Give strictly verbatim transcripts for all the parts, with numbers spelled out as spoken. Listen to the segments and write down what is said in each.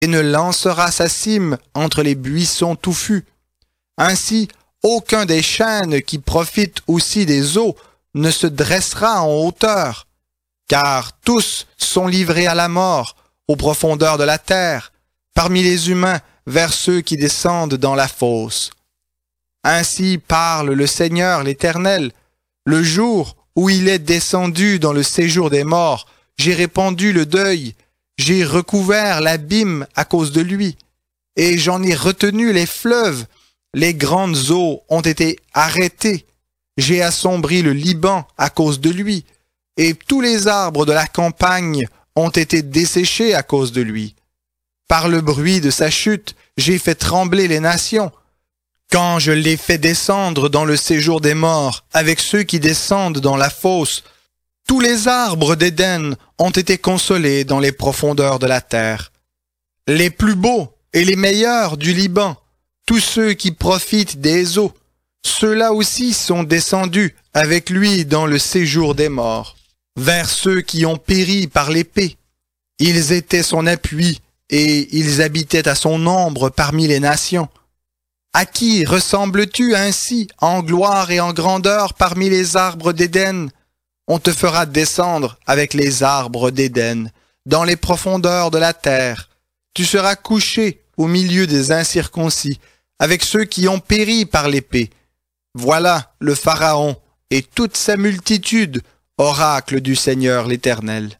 et ne lancera sa cime entre les buissons touffus. Ainsi, aucun des chênes qui profitent aussi des eaux ne se dressera en hauteur, car tous sont livrés à la mort, aux profondeurs de la terre, parmi les humains vers ceux qui descendent dans la fosse. Ainsi parle le Seigneur l'Éternel, le jour où il est descendu dans le séjour des morts, j'ai répandu le deuil, j'ai recouvert l'abîme à cause de lui, et j'en ai retenu les fleuves, les grandes eaux ont été arrêtées, j'ai assombri le Liban à cause de lui, et tous les arbres de la campagne ont été desséchés à cause de lui. Par le bruit de sa chute, j'ai fait trembler les nations, quand je l'ai fait descendre dans le séjour des morts, avec ceux qui descendent dans la fosse, tous les arbres d'Éden ont été consolés dans les profondeurs de la terre. Les plus beaux et les meilleurs du Liban, tous ceux qui profitent des eaux, ceux-là aussi sont descendus avec lui dans le séjour des morts, vers ceux qui ont péri par l'épée. Ils étaient son appui et ils habitaient à son ombre parmi les nations. À qui ressembles-tu ainsi en gloire et en grandeur parmi les arbres d'Éden? On te fera descendre avec les arbres d'Éden, dans les profondeurs de la terre. Tu seras couché au milieu des incirconcis, avec ceux qui ont péri par l'épée. Voilà le Pharaon et toute sa multitude, oracle du Seigneur l'Éternel.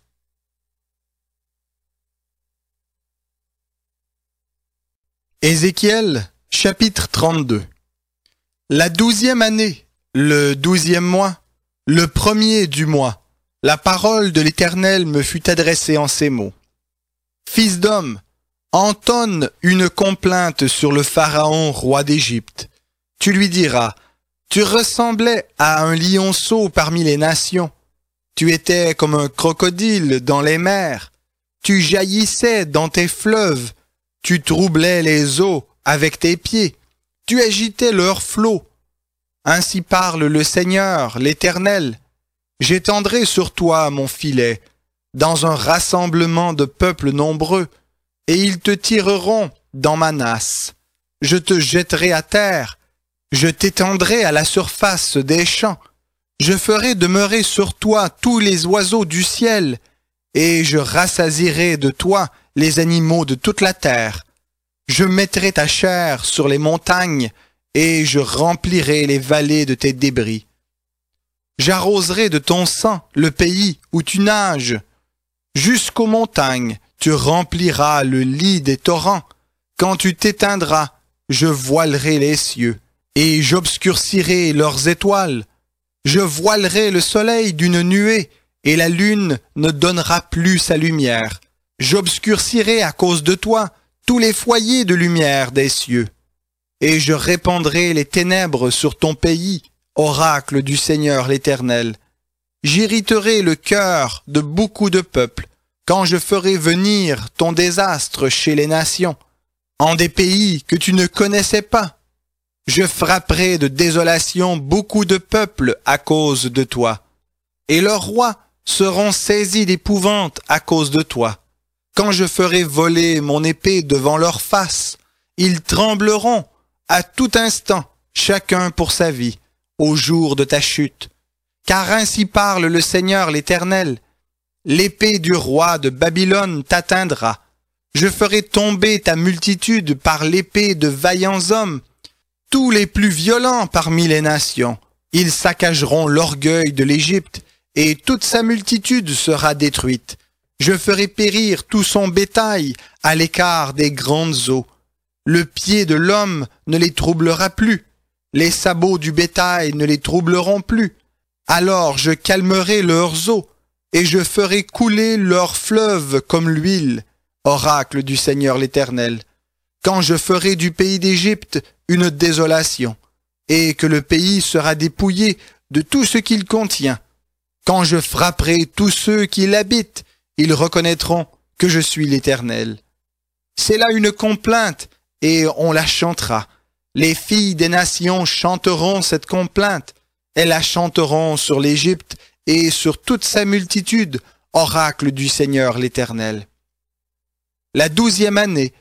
Ézéchiel, chapitre trente-deux. La douzième année, le douzième mois, le premier du mois, la parole de l'Éternel me fut adressée en ces mots. Fils d'homme, entonne une complainte sur le Pharaon, roi d'Égypte. Tu lui diras, tu ressemblais à un lionceau parmi les nations. Tu étais comme un crocodile dans les mers. Tu jaillissais dans tes fleuves. Tu troublais les eaux avec tes pieds. Tu agitais leurs flots. Ainsi parle le Seigneur, l'Éternel. J'étendrai sur toi mon filet, dans un rassemblement de peuples nombreux, et ils te tireront dans ma nasse. Je te jetterai à terre, je t'étendrai à la surface des champs. Je ferai demeurer sur toi tous les oiseaux du ciel, et je rassasierai de toi les animaux de toute la terre. Je mettrai ta chair sur les montagnes, et je remplirai les vallées de tes débris. J'arroserai de ton sang le pays où tu nages. Jusqu'aux montagnes, tu rempliras le lit des torrents. Quand tu t'éteindras, je voilerai les cieux, et j'obscurcirai leurs étoiles. Je voilerai le soleil d'une nuée, et la lune ne donnera plus sa lumière. J'obscurcirai à cause de toi tous les foyers de lumière des cieux. Et je répandrai les ténèbres sur ton pays, oracle du Seigneur l'Éternel. J'irriterai le cœur de beaucoup de peuples, quand je ferai venir ton désastre chez les nations, en des pays que tu ne connaissais pas. Je frapperai de désolation beaucoup de peuples à cause de toi, et leurs rois seront saisis d'épouvante à cause de toi. Quand je ferai voler mon épée devant leur face, ils trembleront à tout instant, chacun pour sa vie, au jour de ta chute. Car ainsi parle le Seigneur l'Éternel. L'épée du roi de Babylone t'atteindra. Je ferai tomber ta multitude par l'épée de vaillants hommes, tous les plus violents parmi les nations. Ils saccageront l'orgueil de l'Égypte, et toute sa multitude sera détruite. Je ferai périr tout son bétail à l'écart des grandes eaux. Le pied de l'homme ne les troublera plus, les sabots du bétail ne les troubleront plus. Alors je calmerai leurs eaux, et je ferai couler leurs fleuves comme l'huile, oracle du Seigneur l'Éternel. Quand je ferai du pays d'Égypte une désolation, et que le pays sera dépouillé de tout ce qu'il contient, quand je frapperai tous ceux qui l'habitent, ils reconnaîtront que je suis l'Éternel. C'est là une complainte, et on la chantera. Les filles des nations chanteront cette complainte. Elles la chanteront sur l'Égypte et sur toute sa multitude, oracle du Seigneur l'Éternel. la douzième année,